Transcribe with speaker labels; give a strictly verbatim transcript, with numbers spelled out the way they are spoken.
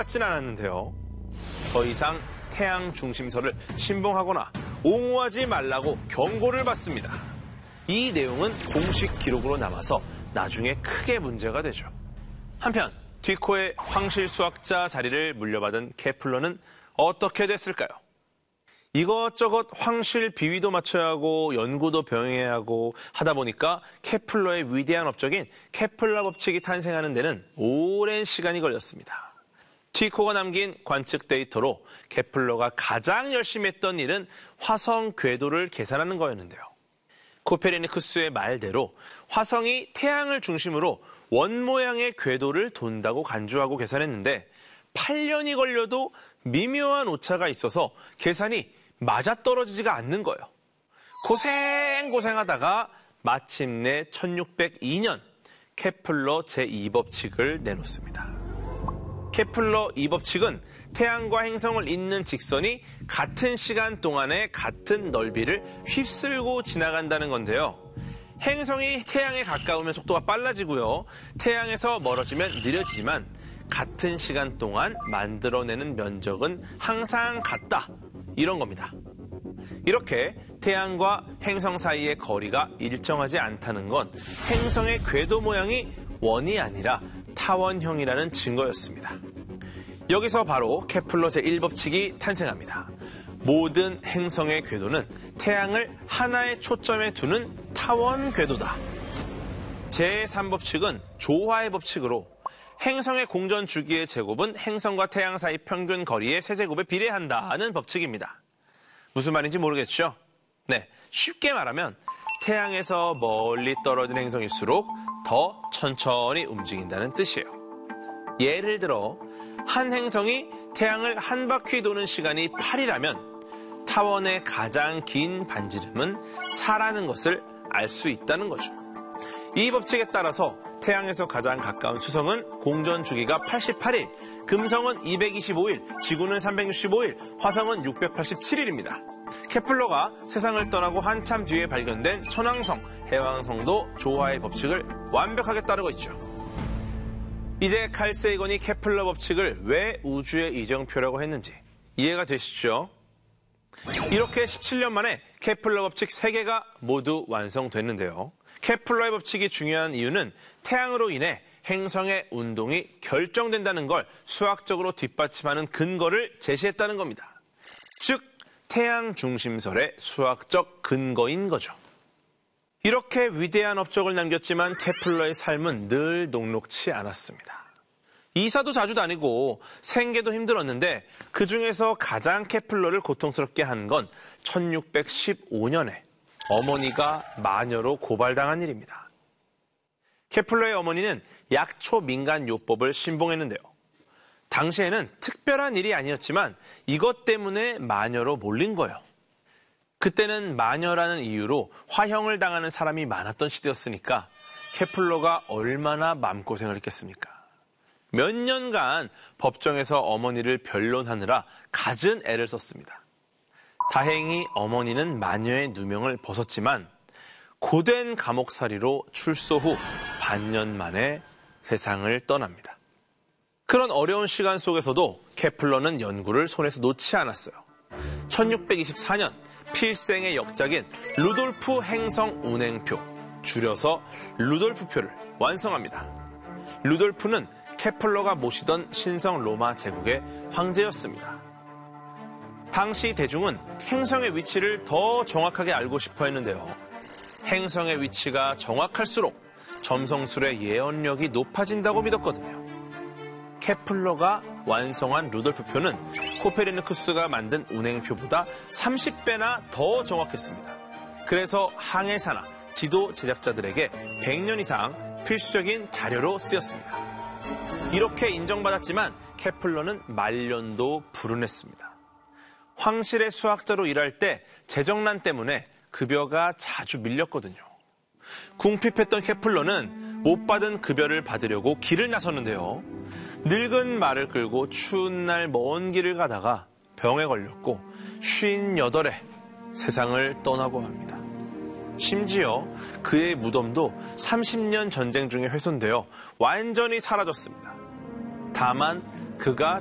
Speaker 1: 받진 않았는데요. 더 이상 태양 중심설을 신봉하거나 옹호하지 말라고 경고를 받습니다. 이 내용은 공식 기록으로 남아서 나중에 크게 문제가 되죠. 한편 뒤코의 황실 수학자 자리를 물려받은 케플러는 어떻게 됐을까요? 이것저것 황실 비위도 맞춰야 하고 연구도 병행해야 하고 하다 보니까 케플러의 위대한 업적인 케플러 법칙이 탄생하는 데는 오랜 시간이 걸렸습니다. 티코가 남긴 관측 데이터로 케플러가 가장 열심히 했던 일은 화성 궤도를 계산하는 거였는데요. 코페르니쿠스의 말대로 화성이 태양을 중심으로 원 모양의 궤도를 돈다고 간주하고 계산했는데 팔 년이 걸려도 미묘한 오차가 있어서 계산이 맞아떨어지지가 않는 거예요. 고생고생하다가 마침내 천육백이 년 케플러 제이 법칙을 내놓습니다. 케플러 이 법칙은 태양과 행성을 잇는 직선이 같은 시간 동안에 같은 넓이를 휩쓸고 지나간다는 건데요. 행성이 태양에 가까우면 속도가 빨라지고요. 태양에서 멀어지면 느려지지만 같은 시간 동안 만들어내는 면적은 항상 같다. 이런 겁니다. 이렇게 태양과 행성 사이의 거리가 일정하지 않다는 건 행성의 궤도 모양이 원이 아니라 타원형이라는 증거였습니다. 여기서 바로 케플러 제일 법칙이 탄생합니다. 모든 행성의 궤도는 태양을 하나의 초점에 두는 타원 궤도다. 제삼 법칙은 조화의 법칙으로 행성의 공전 주기의 제곱은 행성과 태양 사이 평균 거리의 세제곱에 비례한다는 법칙입니다. 무슨 말인지 모르겠죠? 네, 쉽게 말하면 태양에서 멀리 떨어진 행성일수록 더 천천히 움직인다는 뜻이에요. 예를 들어 한 행성이 태양을 한 바퀴 도는 시간이 팔이라면 타원의 가장 긴 반지름은 사라는 것을 알 수 있다는 거죠. 이 법칙에 따라서 태양에서 가장 가까운 수성은 공전 주기가 팔십팔 일, 금성은 이백이십오 일, 지구는 삼백육십오 일, 화성은 육백팔십칠 일입니다. 케플러가 세상을 떠나고 한참 뒤에 발견된 천왕성, 해왕성도 조화의 법칙을 완벽하게 따르고 있죠. 이제 칼 세이건이 케플러 법칙을 왜 우주의 이정표라고 했는지 이해가 되시죠? 이렇게 십칠 년 만에 케플러 법칙 세 개가 모두 완성됐는데요. 케플러의 법칙이 중요한 이유는 태양으로 인해 행성의 운동이 결정된다는 걸 수학적으로 뒷받침하는 근거를 제시했다는 겁니다. 즉, 태양 중심설의 수학적 근거인 거죠. 이렇게 위대한 업적을 남겼지만 케플러의 삶은 늘 녹록치 않았습니다. 이사도 자주 다니고 생계도 힘들었는데 그중에서 가장 케플러를 고통스럽게 한 건 천육백십오 년에 어머니가 마녀로 고발당한 일입니다. 케플러의 어머니는 약초 민간 요법을 신봉했는데요. 당시에는 특별한 일이 아니었지만 이것 때문에 마녀로 몰린 거예요. 그때는 마녀라는 이유로 화형을 당하는 사람이 많았던 시대였으니까 케플러가 얼마나 마음고생을 했겠습니까? 몇 년간 법정에서 어머니를 변론하느라 갖은 애를 썼습니다. 다행히 어머니는 마녀의 누명을 벗었지만 고된 감옥살이로 출소 후 반년 만에 세상을 떠납니다. 그런 어려운 시간 속에서도 케플러는 연구를 손에서 놓지 않았어요. 천육백이십사 년 필생의 역작인 루돌프 행성 운행표, 줄여서 루돌프표를 완성합니다. 루돌프는 케플러가 모시던 신성 로마 제국의 황제였습니다. 당시 대중은 행성의 위치를 더 정확하게 알고 싶어 했는데요. 행성의 위치가 정확할수록 점성술의 예언력이 높아진다고 믿었거든요. 케플러가 완성한 루돌프표는 코페르니쿠스가 만든 운행표보다 삼십 배나 더 정확했습니다. 그래서 항해사나 지도 제작자들에게 백 년 이상 필수적인 자료로 쓰였습니다. 이렇게 인정받았지만 케플러는 말년도 불운했습니다. 황실의 수학자로 일할 때 재정난 때문에 급여가 자주 밀렸거든요. 궁핍했던 케플러는 못 받은 급여를 받으려고 길을 나섰는데요. 늙은 말을 끌고 추운 날 먼 길을 가다가 병에 걸렸고 쉰여덟에 세상을 떠나고 맙니다. 심지어 그의 무덤도 삼십 년 전쟁 중에 훼손되어 완전히 사라졌습니다. 다만 그가